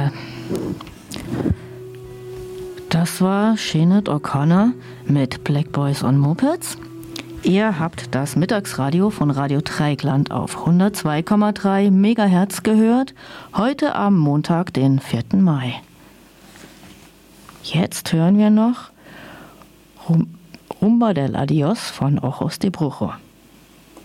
Das war Sinead O'Connor mit Black Boys on Mopeds. Ihr habt das Mittagsradio von Radio Dreieckland auf 102,3 Megahertz gehört, heute am Montag, den 4. Mai. Jetzt hören wir noch Rumba del Adios von Ojos de Brujo.